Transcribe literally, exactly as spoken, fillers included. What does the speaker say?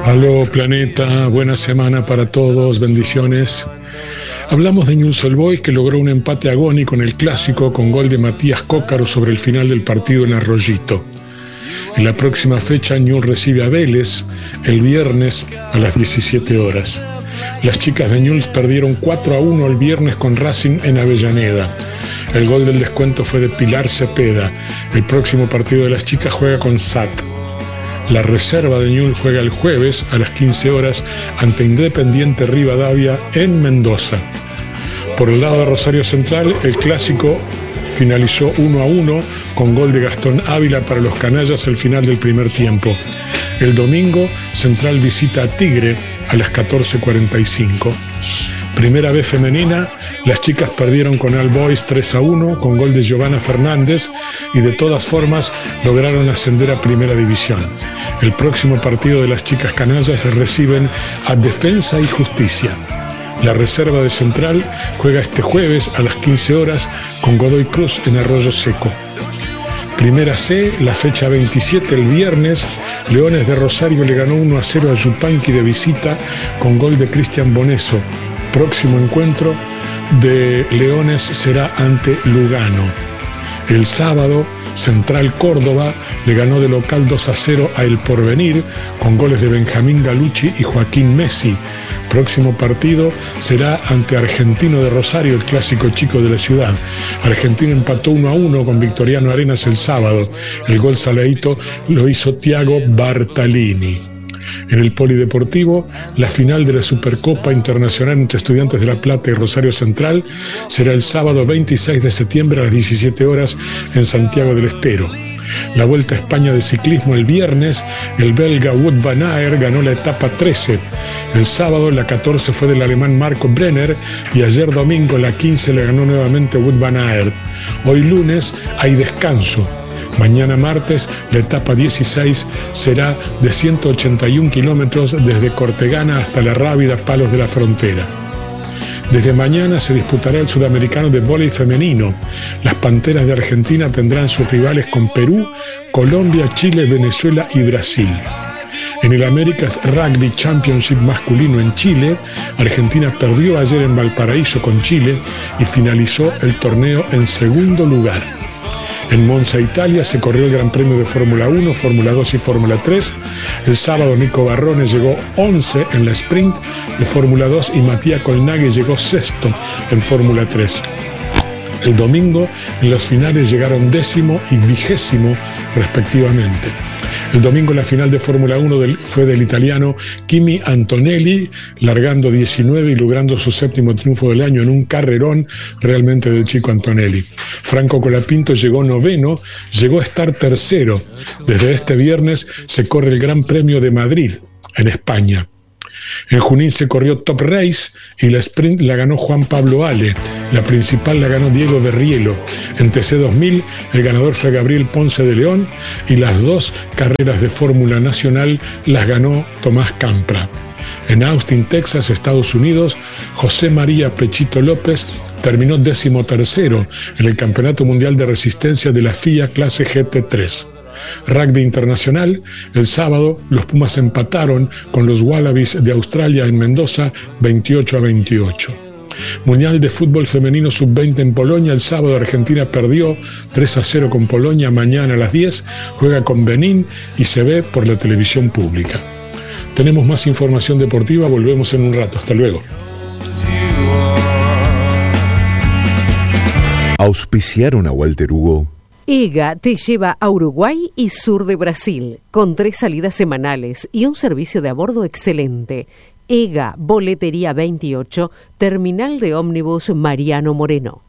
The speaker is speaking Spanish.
Aló Planeta, buena semana para todos, bendiciones. Hablamos de Newell's Old Boys, que logró un empate agónico en el Clásico con gol de Matías Cócaro sobre el final del partido en Arroyito. En la próxima fecha Newell's recibe a Vélez el viernes a las diecisiete horas. Las chicas de Newell's perdieron cuatro a uno el viernes con Racing en Avellaneda. El gol del descuento fue de Pilar Cepeda. El próximo partido de las chicas juega con S A T. La reserva de Newell's juega el jueves a las quince horas ante Independiente Rivadavia en Mendoza. Por el lado de Rosario Central, el Clásico finalizó uno a uno con gol de Gastón Ávila para los canallas al final del primer tiempo. El domingo, Central visita a Tigre a las catorce cuarenta y cinco. Primera vez femenina, las chicas perdieron con All Boys tres a uno con gol de Giovanna Fernández y de todas formas lograron ascender a Primera División. El próximo partido de las chicas canallas se reciben a Defensa y Justicia. La reserva de Central juega este jueves a las quince horas con Godoy Cruz en Arroyo Seco. Primera C, la fecha veintisiete, el viernes, Leones de Rosario le ganó uno a cero a Yupanqui de visita con gol de Cristian Boneso. Próximo encuentro de Leones será ante Lugano. El sábado, Central Córdoba le ganó de local dos a cero a El Porvenir con goles de Benjamín Galucci y Joaquín Messi. Próximo partido será ante Argentino de Rosario, el clásico chico de la ciudad. Argentino empató uno a uno con Victoriano Arenas el sábado. El gol saladito lo hizo Thiago Bartalini. En el Polideportivo, la final de la Supercopa Internacional entre Estudiantes de La Plata y Rosario Central será el sábado veintiséis de septiembre a las diecisiete horas en Santiago del Estero. La Vuelta a España de ciclismo el viernes, el belga Wout van Aert ganó la etapa trece. El sábado la catorce fue del alemán Marco Brenner y ayer domingo la quince le ganó nuevamente Wout van Aert. Hoy lunes hay descanso. Mañana martes la etapa dieciséis será de ciento ochenta y un kilómetros desde Cortegana hasta la Rábida Palos de la Frontera. Desde mañana se disputará el Sudamericano de Vóley Femenino. Las Panteras de Argentina tendrán sus rivales con Perú, Colombia, Chile, Venezuela y Brasil. En el America's Rugby Championship masculino en Chile, Argentina perdió ayer en Valparaíso con Chile y finalizó el torneo en segundo lugar. En Monza, Italia, se corrió el Gran Premio de Fórmula uno, Fórmula dos y Fórmula tres. El sábado Nico Barrone llegó once en la sprint de Fórmula dos y Matías Colnaghi llegó sexto en Fórmula tres. El domingo en las finales llegaron décimo y vigésimo respectivamente. El domingo la final de Fórmula uno del, fue del italiano Kimi Antonelli, largando diecinueve y logrando su séptimo triunfo del año en un carrerón realmente del chico Antonelli. Franco Colapinto llegó noveno, llegó a estar tercero. Desde este viernes se corre el Gran Premio de Madrid, en España. En Junín se corrió Top Race y la sprint la ganó Juan Pablo Ale. La principal la ganó Diego Berrielo. En T C dos mil el ganador fue Gabriel Ponce de León y las dos carreras de Fórmula Nacional las ganó Tomás Campra. En Austin, Texas, Estados Unidos, José María Pechito López terminó décimo tercero en el Campeonato Mundial de Resistencia de la F I A clase G T tres. Rugby internacional, el sábado los Pumas empataron con los Wallabies de Australia en Mendoza veintiocho a veintiocho. Mundial de Fútbol Femenino sub veinte en Polonia, el sábado Argentina perdió tres a cero con Polonia, mañana a las diez juega con Benín y se ve por la televisión pública. Tenemos más información deportiva, volvemos en un rato, hasta luego. Auspiciaron a Walter Hugo. EGA te lleva a Uruguay y sur de Brasil, con tres salidas semanales y un servicio de a bordo excelente. EGA, Boletería veintiocho, Terminal de Ómnibus Mariano Moreno.